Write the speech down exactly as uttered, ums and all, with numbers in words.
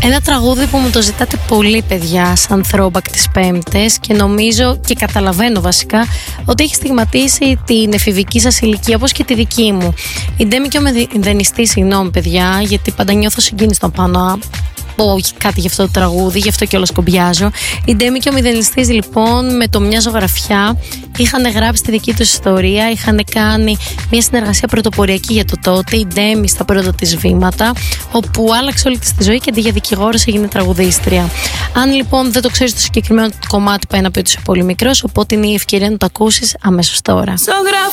Ένα τραγούδι που μου το ζητάτε πολύ, παιδιά, σαν throwback τις Πέμπτες, και νομίζω και καταλαβαίνω βασικά ότι έχει στιγματίσει την εφηβική σας ηλικία, όπως και τη δική μου. Η Ντέμι και ο Μηδενιστής, συγγνώμη παιδιά, γιατί πάντα νιώθω συγκίνηση στον πάνω πω κάτι για αυτό το τραγούδι, γι' αυτό και όλο σκομπιάζω. Η Ντέμι και ο Μηδενιστής, λοιπόν, με το Μια Ζωγραφιά είχαν γράψει τη δική τους ιστορία, είχαν κάνει μια συνεργασία πρωτοποριακή για το τότε. Η Ντέμι στα πρώτα της βήματα, όπου άλλαξε όλη της τη ζωή και αντί για δικηγόρος έγινε τραγουδίστρια. Αν λοιπόν δεν το ξέρεις, το συγκεκριμένο κομμάτι πάει να πει ότι είσαι πολύ μικρός, οπότε είναι η ευκαιρία να το ακούσεις αμέσως τώρα. Ζωγραφιά